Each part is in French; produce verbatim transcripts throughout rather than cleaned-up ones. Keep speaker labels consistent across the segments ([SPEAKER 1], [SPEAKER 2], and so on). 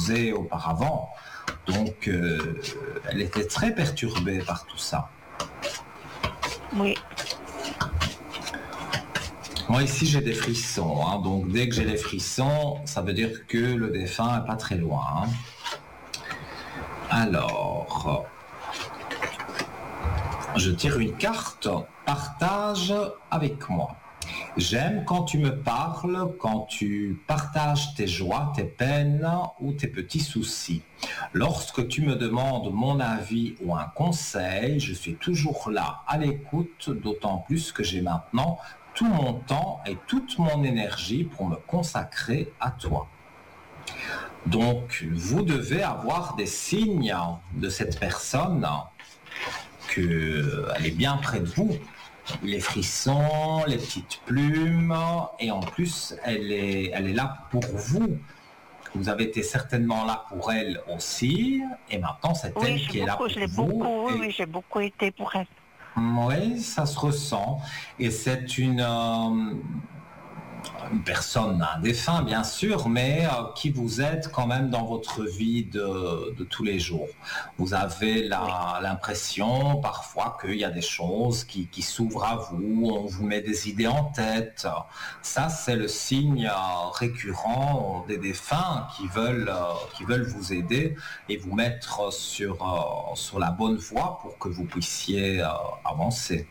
[SPEAKER 1] épousé auparavant. Donc, euh, elle était très perturbée par tout ça.
[SPEAKER 2] Oui.
[SPEAKER 1] Moi, ici, j'ai des frissons. Hein. Donc, dès que j'ai les frissons, ça veut dire que le défunt n'est pas très loin. Hein. Alors, je tire une carte. Partage avec moi. J'aime quand tu me parles, quand tu partages tes joies, tes peines ou tes petits soucis. Lorsque tu me demandes mon avis ou un conseil, je suis toujours là à l'écoute, d'autant plus que j'ai maintenant tout mon temps et toute mon énergie pour me consacrer à toi. Donc, vous devez avoir des signes de cette personne qu'elle est bien près de vous. Les frissons, les petites plumes, et en plus, elle est, elle est là pour vous. Vous avez été certainement là pour elle aussi, et maintenant, c'est
[SPEAKER 2] oui,
[SPEAKER 1] elle qui
[SPEAKER 2] beaucoup,
[SPEAKER 1] est là pour
[SPEAKER 2] je l'ai
[SPEAKER 1] vous.
[SPEAKER 2] Beaucoup,
[SPEAKER 1] et...
[SPEAKER 2] Oui, j'ai beaucoup été pour elle.
[SPEAKER 1] Oui, ça se ressent. Et c'est une, euh, une personne, un défunt bien sûr, mais euh, qui vous aide quand même dans votre vie de, de tous les jours. Vous avez la, l'impression parfois qu'il y a des choses qui, qui s'ouvrent à vous, on vous met des idées en tête. Ça, c'est le signe euh, récurrent des défunts qui veulent, euh, qui veulent vous aider et vous mettre sur, euh, sur la bonne voie pour que vous puissiez euh, avancer.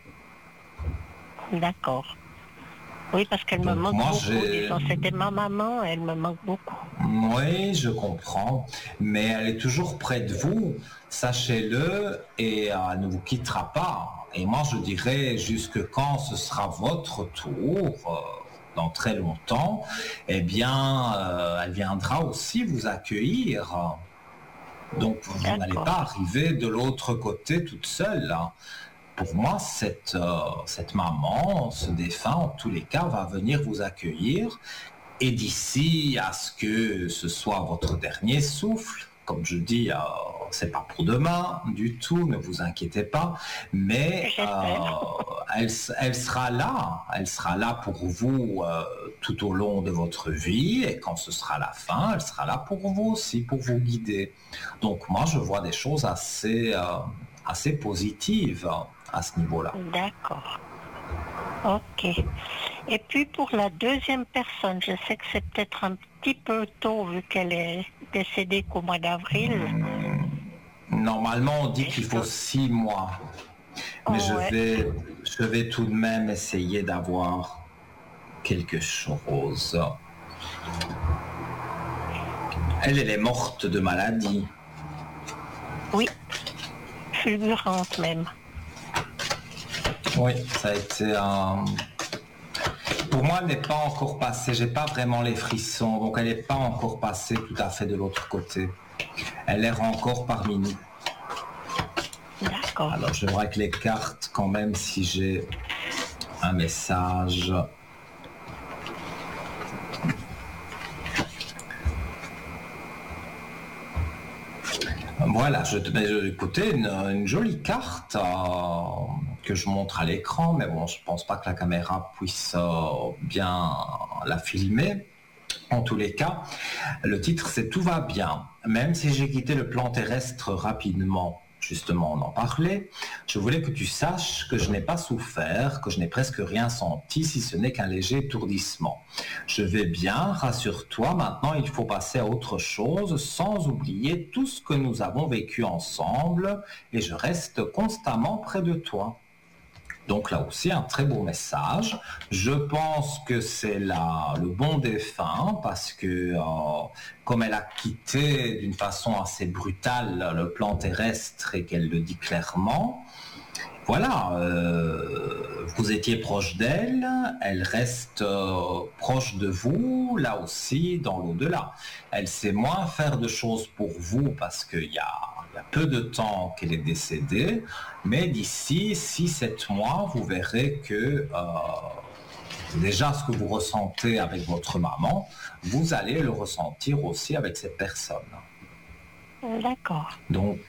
[SPEAKER 2] D'accord. Oui, parce qu'elle
[SPEAKER 1] Donc
[SPEAKER 2] me manque
[SPEAKER 1] moi,
[SPEAKER 2] beaucoup.
[SPEAKER 1] j'ai...
[SPEAKER 2] Disons, c'était ma maman, elle me manque beaucoup.
[SPEAKER 1] Oui, je comprends, mais elle est toujours près de vous, sachez-le, et euh, elle ne vous quittera pas. Et moi, je dirais, jusque quand ce sera votre tour, euh, dans très longtemps, eh bien, euh, elle viendra aussi vous accueillir. Donc, vous
[SPEAKER 2] D'accord.
[SPEAKER 1] n'allez pas arriver de l'autre côté toute seule. Hein. Pour moi, cette, euh, cette maman, ce défunt, en tous les cas, va venir vous accueillir. Et d'ici à ce que ce soit votre dernier souffle, comme je dis, euh, c'est pas pour demain du tout, ne vous inquiétez pas, mais euh, elle, elle sera là, elle sera là pour vous euh, tout au long de votre vie, et quand ce sera la fin, elle sera là pour vous aussi, pour vous guider. Donc moi, je vois des choses assez, euh, assez positives à ce niveau-là.
[SPEAKER 2] D'accord. Ok. Et puis pour la deuxième personne, je sais que c'est peut-être un petit peu tôt vu qu'elle est décédée qu'au mois d'avril.
[SPEAKER 1] Mmh. Normalement, on dit qu'il faut six mois. Mais oh, je, ouais. vais, je vais tout de même essayer d'avoir quelque chose. Elle, elle est morte de maladie.
[SPEAKER 2] Oui. Fulgurante même.
[SPEAKER 1] Oui, ça a été un... Pour moi, elle n'est pas encore passée. J'ai pas vraiment les frissons, donc elle n'est pas encore passée tout à fait de l'autre côté. Elle est encore parmi nous.
[SPEAKER 2] D'accord.
[SPEAKER 1] Alors, je vois que les cartes, quand même, si j'ai un message. Voilà, je te mets écoutez, une, une jolie carte euh, que je montre à l'écran, mais bon, je pense pas que la caméra puisse euh, bien la filmer. En tous les cas, le titre c'est Tout va bien. Même si j'ai quitté le plan terrestre rapidement, justement on en parlait, je voulais que tu saches que je n'ai pas souffert, que je n'ai presque rien senti, si ce n'est qu'un léger étourdissement. Je vais bien, rassure-toi, maintenant il faut passer à autre chose, sans oublier tout ce que nous avons vécu ensemble, et je reste constamment près de toi. Donc là aussi, un très beau message. Je pense que c'est là le bon défunt parce que euh, comme elle a quitté d'une façon assez brutale le plan terrestre et qu'elle le dit clairement, voilà, euh, vous étiez proche d'elle, elle reste euh, proche de vous, là aussi, dans l'au-delà. Elle sait moins faire de choses pour vous parce qu'il y a, il y a peu de temps qu'elle est décédée, mais d'ici six sept mois, vous verrez que euh, déjà ce que vous ressentez avec votre maman, vous allez le ressentir aussi avec cette personne.
[SPEAKER 2] D'accord.
[SPEAKER 1] Donc,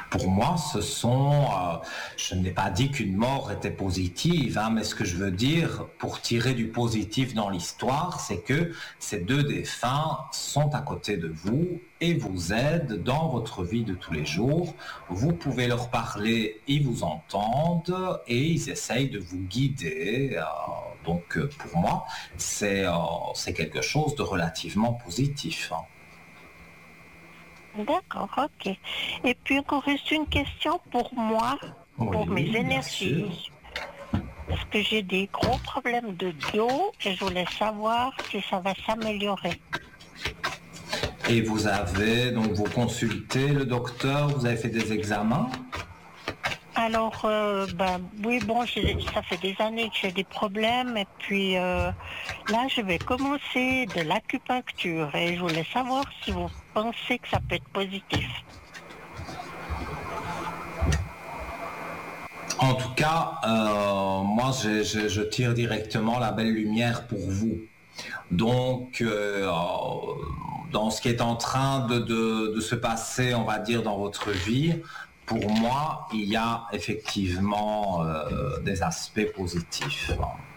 [SPEAKER 1] Pour moi, ce sont, euh, je n'ai pas dit qu'une mort était positive, hein, mais ce que je veux dire, pour tirer du positif dans l'histoire, c'est que ces deux défunts sont à côté de vous et vous aident dans votre vie de tous les jours. Vous pouvez leur parler, ils vous entendent et ils essayent de vous guider. Euh, donc, pour moi, c'est euh, c'est quelque chose de relativement positif. Hein.
[SPEAKER 2] D'accord, ok. Et puis encore reste une question pour moi, pour
[SPEAKER 1] Oui,
[SPEAKER 2] mes
[SPEAKER 1] bien
[SPEAKER 2] énergies.
[SPEAKER 1] sûr.
[SPEAKER 2] Parce que j'ai des gros problèmes de dos et je voulais savoir si ça va s'améliorer.
[SPEAKER 1] Et vous avez, donc vous consultez le docteur, vous avez fait des examens?
[SPEAKER 2] Alors, euh, ben, oui, bon, j'ai- ça fait des années que j'ai des problèmes et puis euh, là, je vais commencer de l'acupuncture et je voulais savoir si vous pensez que ça peut être positif.
[SPEAKER 1] En tout cas, euh, moi, je, je- je tire directement la belle lumière pour vous. Donc, euh, dans ce qui est en train de, de- de se passer, on va dire, dans votre vie, pour moi, il y a effectivement euh, des aspects positifs.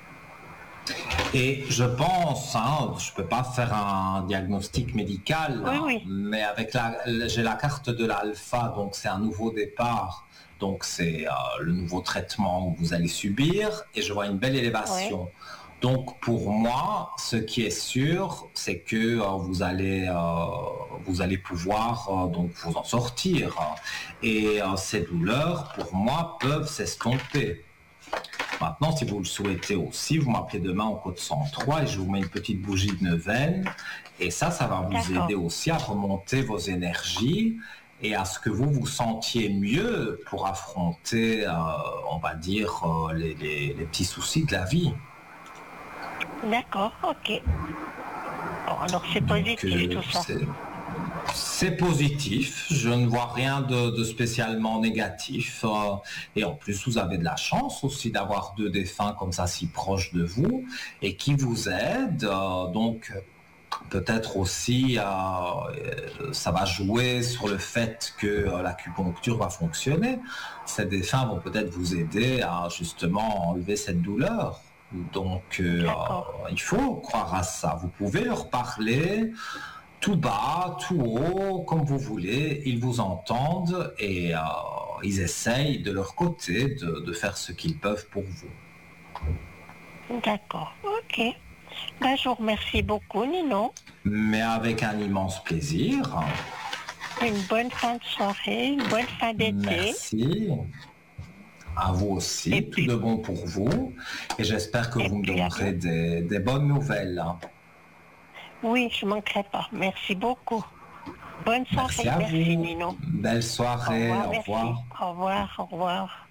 [SPEAKER 1] Et je pense, hein, je ne peux pas faire un diagnostic médical,
[SPEAKER 2] Oui,
[SPEAKER 1] hein,
[SPEAKER 2] oui,
[SPEAKER 1] mais avec la, j'ai la carte de l'alpha, donc c'est un nouveau départ, donc c'est euh, le nouveau traitement que vous allez subir, et je vois une belle
[SPEAKER 2] oui,
[SPEAKER 1] élévation. Donc pour moi, ce qui est sûr, c'est que euh, vous allez, euh, vous allez pouvoir euh, donc vous en sortir, hein. Et euh, ces douleurs, pour moi, peuvent s'estomper. Maintenant, si vous le souhaitez aussi, vous m'appelez demain au code cent trois et je vous mets une petite bougie de neuvaine. Et ça, ça va vous
[SPEAKER 2] d'accord,
[SPEAKER 1] aider aussi à remonter vos énergies et à ce que vous vous sentiez mieux pour affronter, euh, on va dire, euh, les, les- les petits soucis de la vie.
[SPEAKER 2] d'accord, ok. Bon, alors c'est
[SPEAKER 1] Donc,
[SPEAKER 2] positif
[SPEAKER 1] euh,
[SPEAKER 2] tout ça.
[SPEAKER 1] c'est c'est positif, je ne vois rien de, de spécialement négatif. euh, et en plus, vous avez de la chance aussi d'avoir deux défunts comme ça si proches de vous et qui vous aident. euh, donc, peut-être aussi, euh, euh, ça va jouer sur le fait que euh, l'acupuncture va fonctionner. Ces défunts vont peut-être vous aider à justement enlever cette douleur. Donc, euh,
[SPEAKER 2] D'accord,
[SPEAKER 1] il faut croire à ça. Vous pouvez leur parler tout bas, tout haut, comme vous voulez, ils vous entendent et euh, ils essayent de leur côté de, de faire ce qu'ils peuvent pour vous.
[SPEAKER 2] d'accord, ok. Ben, je vous remercie beaucoup, Nino.
[SPEAKER 1] Mais avec un immense plaisir.
[SPEAKER 2] Une bonne fin de soirée, une bonne fin d'été.
[SPEAKER 1] Merci. À vous
[SPEAKER 2] Et
[SPEAKER 1] aussi, tout
[SPEAKER 2] puis,
[SPEAKER 1] de bon pour vous. Et j'espère que
[SPEAKER 2] et
[SPEAKER 1] vous me
[SPEAKER 2] puis à
[SPEAKER 1] donnerez
[SPEAKER 2] bientôt.
[SPEAKER 1] des, des bonnes nouvelles.
[SPEAKER 2] Oui, je ne manquerai pas. Merci beaucoup. Bonne
[SPEAKER 1] Merci
[SPEAKER 2] soirée.
[SPEAKER 1] à
[SPEAKER 2] Merci,
[SPEAKER 1] vous.
[SPEAKER 2] Nino.
[SPEAKER 1] Belle
[SPEAKER 2] Au
[SPEAKER 1] soirée.
[SPEAKER 2] revoir,
[SPEAKER 1] Au
[SPEAKER 2] merci.
[SPEAKER 1] revoir.
[SPEAKER 2] Au revoir, au revoir.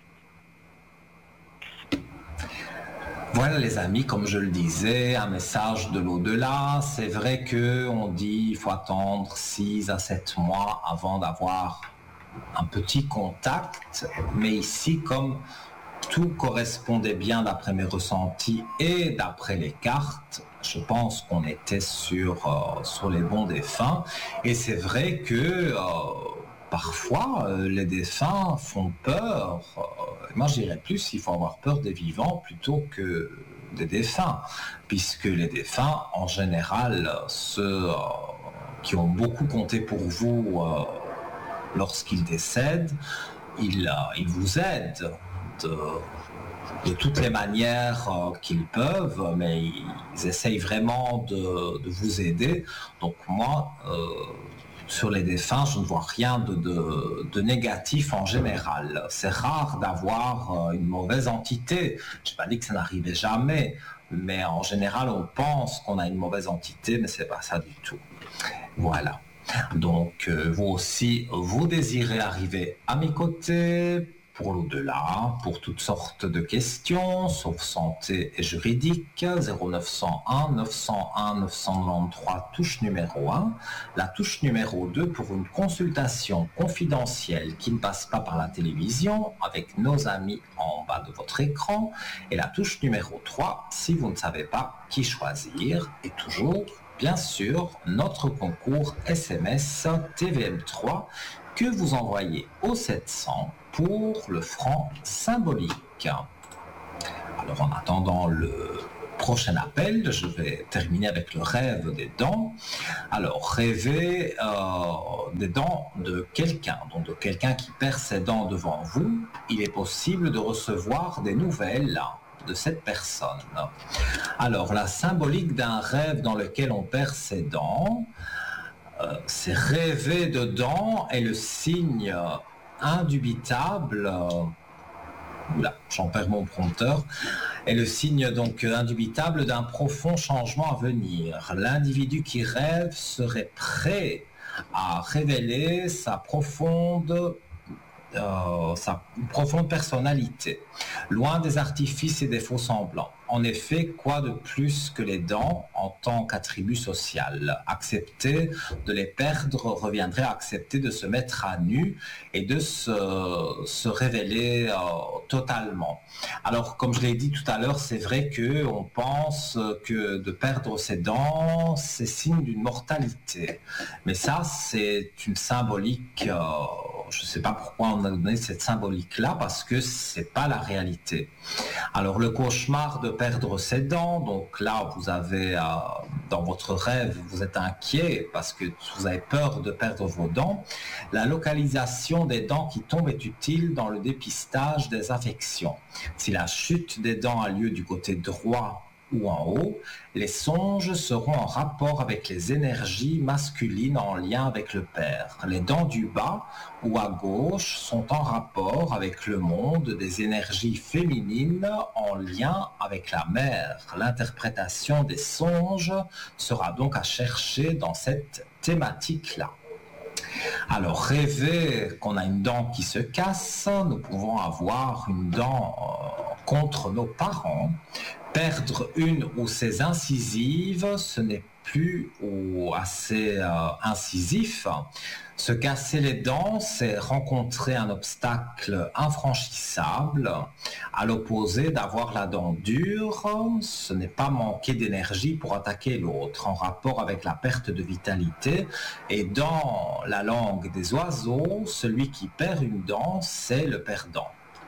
[SPEAKER 1] Voilà les amis, comme je le disais, un message de l'au-delà. C'est vrai que on dit il faut attendre six à sept mois avant d'avoir un petit contact, mais ici comme tout correspondait bien d'après mes ressentis et d'après les cartes, je pense qu'on était sur, euh, sur les bons défunts. Et c'est vrai que euh, parfois, euh, les défunts font peur. Euh, moi, je dirais plus, il faut avoir peur des vivants plutôt que des défunts, puisque les défunts, en général, ceux euh, qui ont beaucoup compté pour vous euh, lorsqu'ils décèdent, ils, euh, ils vous aident de, de toutes les manières euh, qu'ils peuvent, mais ils, ils essayent vraiment de, de vous aider. Donc moi, euh, sur les défunts, je ne vois rien de, de, de négatif en général. C'est rare d'avoir euh, une mauvaise entité. Je n'ai pas dit que ça n'arrivait jamais, mais en général, on pense qu'on a une mauvaise entité, mais c'est pas ça du tout. Voilà. Donc, euh, vous aussi, vous désirez arriver à mes côtés pour l'au-delà, pour toutes sortes de questions, sauf santé et juridique, zéro neuf cent un neuf cent un neuf cent quatre-vingt-treize, touche numéro un, la touche numéro deux pour une consultation confidentielle qui ne passe pas par la télévision avec nos amis en bas de votre écran, et la touche numéro trois si vous ne savez pas qui choisir, et toujours bien sûr, notre concours S M S T V M trois que vous envoyez au sept cents pour le franc symbolique. Alors en attendant le prochain appel, je vais terminer avec le rêve des dents. Alors rêver euh, des dents de quelqu'un, donc de quelqu'un qui perd ses dents devant vous, il est possible de recevoir des nouvelles de cette personne. Alors la symbolique d'un rêve dans lequel on perd ses dents, euh, c'est rêver de dents est le signe indubitable. Euh, Oula, j'en perds mon prompteur, est le signe donc indubitable d'un profond changement à venir. L'individu qui rêve serait prêt à révéler sa profonde, euh, sa profonde personnalité, loin des artifices et des faux semblants. En effet, quoi de plus que les dents en tant qu'attribut social? Accepter de les perdre reviendrait à accepter de se mettre à nu et de se, se révéler euh, totalement. Alors, comme je l'ai dit tout à l'heure, c'est vrai qu'on pense que de perdre ses dents, c'est signe d'une mortalité. Mais ça, c'est une symbolique, euh, je ne sais pas pourquoi on a donné cette symbolique-là, parce que c'est pas la réalité. Alors, le cauchemar de perdre ses dents, donc là vous avez euh, dans votre rêve vous êtes inquiet parce que vous avez peur de perdre vos dents. La localisation des dents qui tombent est utile dans le dépistage des affections. Si la chute des dents a lieu du côté droit ou en haut, les songes seront en rapport avec les énergies masculines en lien avec le père. Les dents du bas ou à gauche sont en rapport avec le monde des énergies féminines en lien avec la mère. L'interprétation des songes sera donc à chercher dans cette thématique-là. Alors, rêver qu'on a une dent qui se casse, nous pouvons avoir une dent euh, contre nos parents. Perdre une ou ses incisives, ce n'est plus ou assez euh, incisif. Se casser les dents, c'est rencontrer un obstacle infranchissable. À l'opposé d'avoir la dent dure, ce n'est pas manquer d'énergie pour attaquer l'autre, en rapport avec la perte de vitalité. Et dans la langue des oiseaux, celui qui perd une dent, c'est le perdant.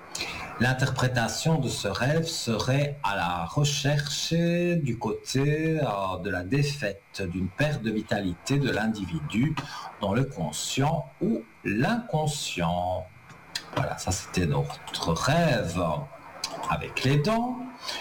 [SPEAKER 1] L'interprétation de ce rêve serait à la recherche du côté euh, de la défaite, d'une perte de vitalité de l'individu dans le conscient ou l'inconscient. Voilà, ça c'était notre rêve avec les dents.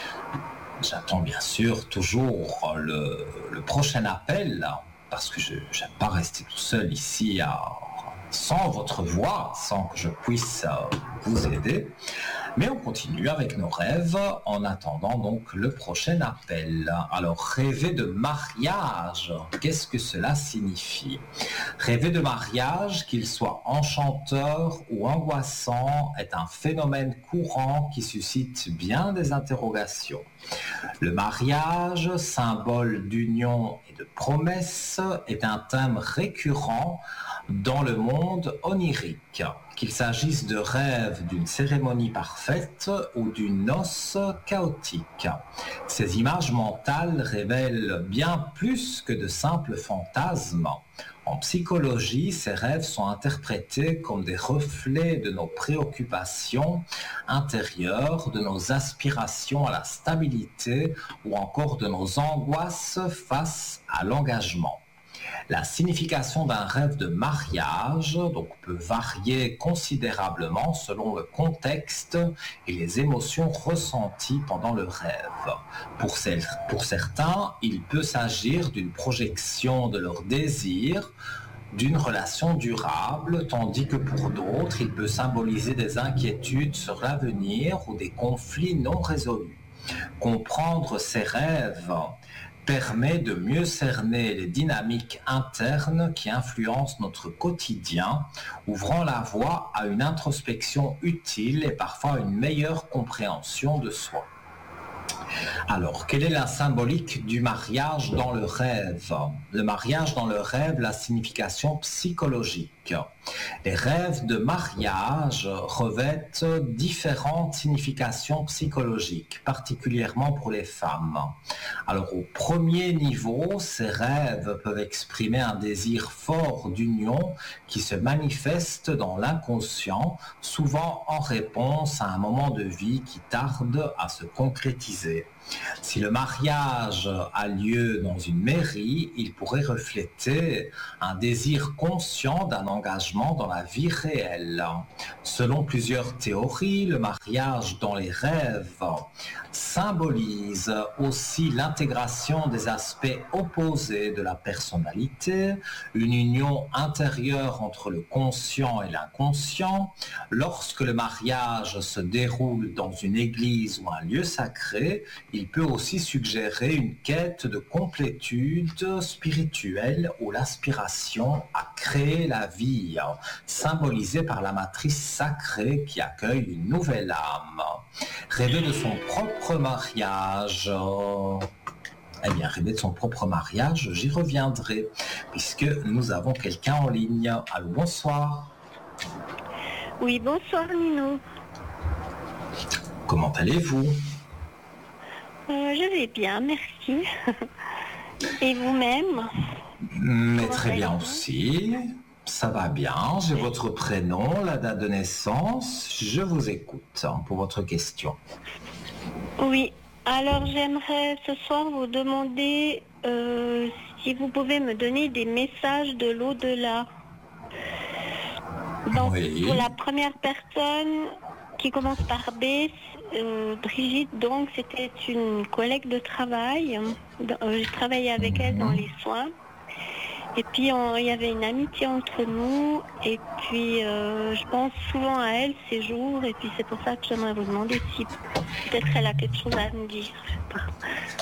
[SPEAKER 1] J'attends bien sûr toujours le, le prochain appel, parce que je n'aime pas rester tout seul ici à... sans votre voix, sans que je puisse vous aider. Mais on continue avec nos rêves en attendant donc le prochain appel. Alors, rêver de mariage, qu'est-ce que cela signifie? Rêver de mariage, qu'il soit enchanteur ou angoissant, est un phénomène courant qui suscite bien des interrogations. Le mariage, symbole d'union et de promesse, est un thème récurrent dans le monde onirique, qu'il s'agisse de rêves d'une cérémonie parfaite ou d'une noce chaotique. Ces images mentales révèlent bien plus que de simples fantasmes. En psychologie, ces rêves sont interprétés comme des reflets de nos préoccupations intérieures, de nos aspirations à la stabilité ou encore de nos angoisses face à l'engagement. La signification d'un rêve de mariage donc, peut varier considérablement selon le contexte et les émotions ressenties pendant le rêve. Pour, celles, pour certains, il peut s'agir d'une projection de leur désir, d'une relation durable, tandis que pour d'autres, il peut symboliser des inquiétudes sur l'avenir ou des conflits non résolus. Comprendre ces rêves permet de mieux cerner les dynamiques internes qui influencent notre quotidien, ouvrant la voie à une introspection utile et parfois une meilleure compréhension de soi. Alors, quelle est la symbolique du mariage dans le rêve? Le mariage dans le rêve, la signification psychologique. psychologique. Les rêves de mariage revêtent différentes significations psychologiques, particulièrement pour les femmes. Alors au premier niveau, ces rêves peuvent exprimer un désir fort d'union qui se manifeste dans l'inconscient, souvent en réponse à un moment de vie qui tarde à se concrétiser. Si le mariage a lieu dans une mairie, il pourrait refléter un désir conscient d'un engagement dans la vie réelle. Selon plusieurs théories, le mariage dans les rêves symbolise aussi l'intégration des aspects opposés de la personnalité, une union intérieure entre le conscient et l'inconscient. Lorsque le mariage se déroule dans une église ou un lieu sacré, il peut aussi suggérer une quête de complétude spirituelle ou l'aspiration à créer la vie, symbolisée par la matrice sacrée qui accueille une nouvelle âme. Rêver de son propre mariage, eh bien, rêver de son propre mariage, j'y reviendrai, puisque nous avons quelqu'un en ligne. Allô, bonsoir.
[SPEAKER 2] Oui, bonsoir Nino.
[SPEAKER 1] Comment allez-vous ?
[SPEAKER 2] Euh, je vais bien, merci. Et vous-même ?
[SPEAKER 1] Mais
[SPEAKER 2] Comment
[SPEAKER 1] très bien
[SPEAKER 2] allez-vous ?
[SPEAKER 1] aussi. Ça va bien. J'ai votre prénom, la date de naissance. Je vous écoute hein, pour votre question.
[SPEAKER 2] Oui, alors j'aimerais ce soir vous demander euh, si vous pouvez me donner des messages de l'au-delà. Donc,
[SPEAKER 1] Oui.
[SPEAKER 2] pour la première personne qui commence par B, euh, Brigitte, donc c'était une collègue de travail. Euh, je travaillais avec elle dans les soins. Et puis on, il y avait une amitié entre nous. Et puis euh, je pense souvent à elle ces jours. Et puis c'est pour ça que j'aimerais vous demander si peut-être elle a quelque chose à me dire. Je sais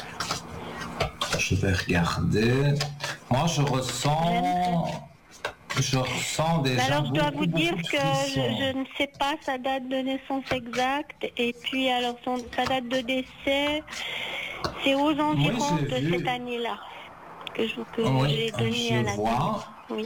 [SPEAKER 2] pas.
[SPEAKER 1] Je vais regarder. Moi, je ressens... Je ressens déjà.
[SPEAKER 2] Alors je dois
[SPEAKER 1] beaucoup,
[SPEAKER 2] vous dire
[SPEAKER 1] beaucoup de
[SPEAKER 2] que je,
[SPEAKER 1] frissons.
[SPEAKER 2] je ne sais pas sa date de naissance exacte. Et puis alors son, sa date de décès, c'est aux environs
[SPEAKER 1] j'ai
[SPEAKER 2] de
[SPEAKER 1] vu.
[SPEAKER 2] cette année-là que je- que
[SPEAKER 1] Oui,
[SPEAKER 2] j'ai donné
[SPEAKER 1] je
[SPEAKER 2] à la
[SPEAKER 1] vois.
[SPEAKER 2] Oui.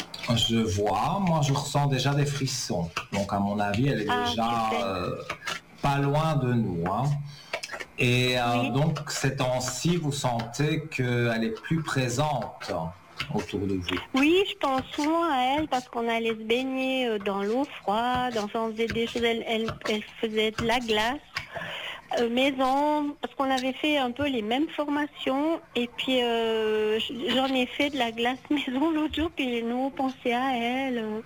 [SPEAKER 1] Je vois, moi je ressens déjà des frissons. Donc à mon avis, elle est
[SPEAKER 2] Ah,
[SPEAKER 1] déjà
[SPEAKER 2] super.
[SPEAKER 1] euh, pas loin de nous. Hein. Et euh,
[SPEAKER 2] Oui.
[SPEAKER 1] donc ces temps-ci, vous sentez qu'elle est plus présente autour de vous.
[SPEAKER 2] Oui, je pense souvent à elle parce qu'on allait se baigner euh, dans l'eau froide, enfin on faisait des choses, elle, elle, elle faisait de la glace euh, maison, parce qu'on avait fait un peu les mêmes formations et puis euh, j'en ai fait de la glace maison l'autre jour, puis j'ai nouveau pensé à elle. euh.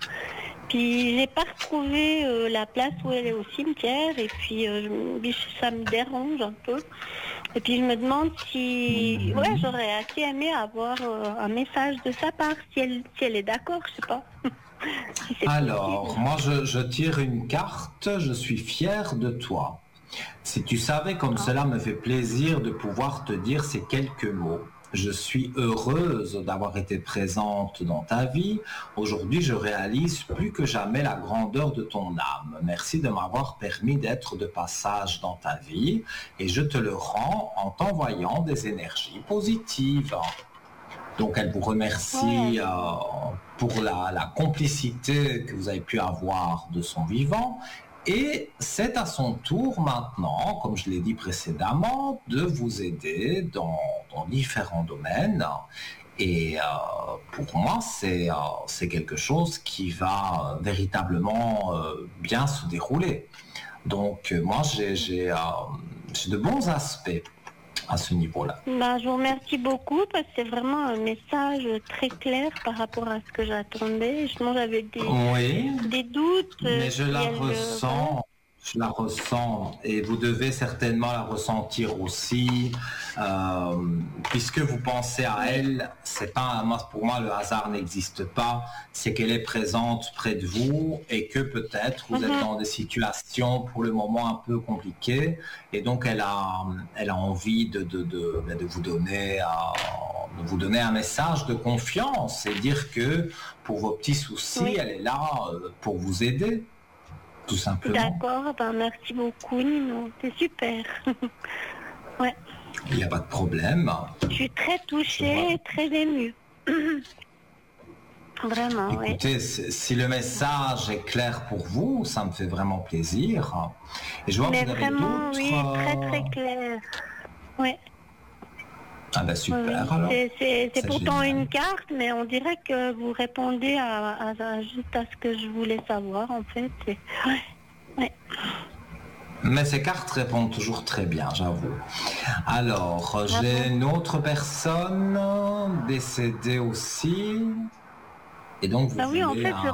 [SPEAKER 2] Puis j'ai pas retrouvé euh, la place où elle est au cimetière et puis euh, je- ça me dérange un peu. Et puis je me demande si, ouais, j'aurais assez aimé avoir euh, un message de sa part, si elle, si elle est d'accord, je sais pas. Si c'est
[SPEAKER 1] Alors,
[SPEAKER 2] possible.
[SPEAKER 1] moi je, je tire une carte, je suis fier de toi. Si tu savais comme
[SPEAKER 2] Ah.
[SPEAKER 1] cela me fait plaisir de pouvoir te dire ces quelques mots. Je suis heureuse d'avoir été présente dans ta vie. Aujourd'hui, je réalise plus que jamais la grandeur de ton âme. Merci de m'avoir permis d'être de passage dans ta vie et je te le rends en t'envoyant des énergies positives. Donc, elle vous remercie
[SPEAKER 2] Ouais.
[SPEAKER 1] euh, pour la, la complicité que vous avez pu avoir de son vivant. Et c'est à son tour maintenant, comme je l'ai dit précédemment, de vous aider dans, dans différents domaines. Et euh, pour moi, c'est euh, c'est quelque chose qui va euh, véritablement euh, bien se dérouler. Donc, euh, moi, j'ai j'ai, euh, j'ai de bons aspects à ce niveau-là.
[SPEAKER 2] Ben, je vous remercie beaucoup parce que c'est vraiment un message très clair par rapport à ce que j'attendais. Justement, j'avais des,
[SPEAKER 1] Oui.
[SPEAKER 2] des doutes. euh,
[SPEAKER 1] Mais je
[SPEAKER 2] si
[SPEAKER 1] la
[SPEAKER 2] elle, euh,
[SPEAKER 1] ressens, je la ressens, et vous devez certainement la ressentir aussi, euh, puisque vous pensez à elle. C'est pas, moi, pour moi, le hasard n'existe pas. C'est qu'elle est présente près de vous et que peut-être vous êtes
[SPEAKER 2] Mhm.
[SPEAKER 1] dans des situations pour le moment un peu compliquées, et donc elle a, elle a envie de de, de, de vous donner. Euh, de vous donner un message de confiance et dire que pour vos petits soucis,
[SPEAKER 2] Oui.
[SPEAKER 1] elle est là euh, pour vous aider, tout simplement.
[SPEAKER 2] D'accord, ben merci beaucoup Nino, c'est super. Ouais,
[SPEAKER 1] Il n'y a pas de problème.
[SPEAKER 2] je suis très touchée, très émue. Vraiment, oui.
[SPEAKER 1] Écoutez, si si le message est clair pour vous, ça me fait vraiment plaisir. Et je vois que
[SPEAKER 2] Mais
[SPEAKER 1] vous avez
[SPEAKER 2] vraiment,
[SPEAKER 1] d'autres...
[SPEAKER 2] oui, très
[SPEAKER 1] euh,
[SPEAKER 2] très clair. Oui,
[SPEAKER 1] Ah ben
[SPEAKER 2] oui, oui.
[SPEAKER 1] super alors.
[SPEAKER 2] C'est, c'est, c'est
[SPEAKER 1] C'est
[SPEAKER 2] pourtant
[SPEAKER 1] génial.
[SPEAKER 2] une carte, mais on dirait que vous répondez à, à- à- juste à ce que je voulais savoir, en fait. Et- ouais, ouais.
[SPEAKER 1] Mais ces cartes répondent toujours très bien, j'avoue. Alors, euh,
[SPEAKER 2] Ah
[SPEAKER 1] j'ai
[SPEAKER 2] bon?
[SPEAKER 1] une autre personne euh, décédée aussi. Et donc, vous
[SPEAKER 2] Bah oui, en
[SPEAKER 1] voulez
[SPEAKER 2] fait, je
[SPEAKER 1] un...